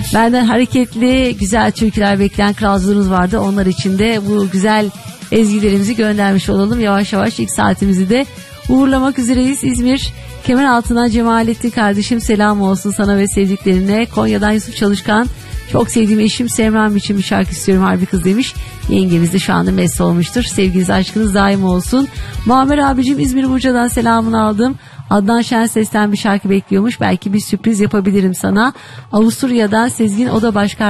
Benden hareketli güzel türküler bekleyen kralcılarımız vardı. Onlar için de bu güzel ezgilerimizi göndermiş olalım. Yavaş yavaş ilk saatimizi de uğurlamak üzereyiz. İzmir Kemeraltı'na Cemalettin kardeşim, selam olsun sana ve sevdiklerine. Konya'dan Yusuf Çalışkan, çok sevdiğim eşim Semran biçim bir şarkı istiyorum harbi kız demiş. Yengemiz de şu anda mest olmuştur. Sevginiz aşkınız daim olsun. Muammer abicim İzmir Burca'dan selamını aldım. Adnan Şenses'ten bir şarkı bekliyormuş. Belki bir sürpriz yapabilirim sana. Avusturya'dan Sezgin, o da başka